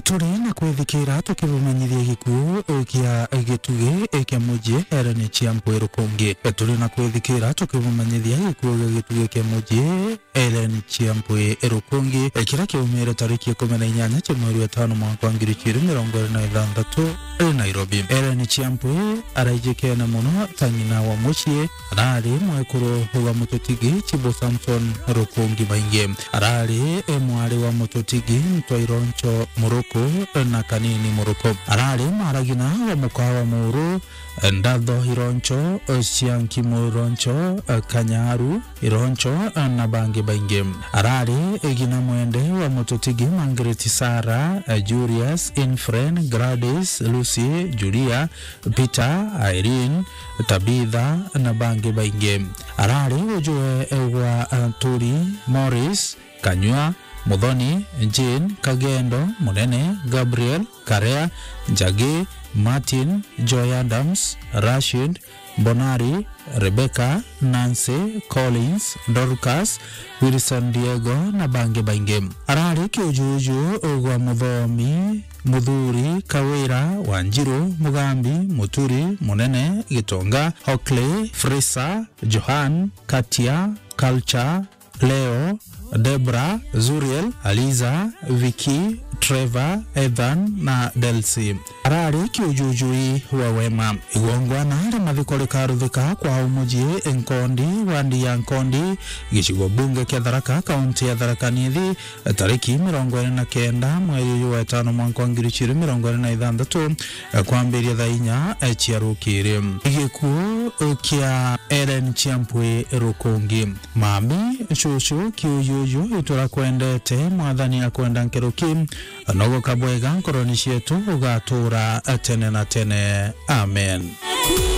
Turina kwithikira tukibumanyithia gikuo kia gituge kia muji Ellen Chiampwe Rukungi. Turina kwithikira tukibumanyithia gikuo kia gituge kia muji Ellen Chiampwe Rukungi kira kiumira tariki 18 mweri wa 5 mwaka wa 2026 Nairobi. Ellen Chiampwe araijikena muno tangina wa mucie arari mwekuru wa mutotigi Chibo Samson Rukungi mainge arari mwari wa mutotigi Mtwaironcho Muruku na Kanini Muruku arari maragina wa mukawa muru Ndadho Ironcho Sianki Muroncho Kanyaru Ironcho na Bangi Bainge arari egina mwende wa mutotigi Mangreti Sara Julius Infren Gladys Lucy Julia Peter Irene Tabitha na Bangi Bainge arari ujue wa Turi Morris Kanyua Mudhoni Jean Kagendo Munene Gabriel Karea Njagi Martin Joy Adams Rashid Bonari Rebecca Nancy Collins Dorcas Wilson Diego na Bangi Bainge arari kiujuju ogwa Mudhomi Mudhuri Kawira Wanjiru Mugambi Muturi Munene Gitonga Hockley Frisa Johan Katia Culture Leo Debra Zuriel Aliza Vicky Trevor Evan na Delcy arari kiujujui wa wema igongwa na hali mathikori karudhika kwa umuji Nkondi wandi ya Nkondi gicigo bunge kia Tharaka kaunti ya Tharaka Nithi tariki 29 mweri wa 5 mwaka wa 2026 kwambiria thainya chiarukire igikuo kia Ellen Chiampwe Rukungi mami shushu kiujuju itura kwendete mwathani ya kwenda nkeruki nogo kabwega nkoroni cietu ugatura tene na tene amen.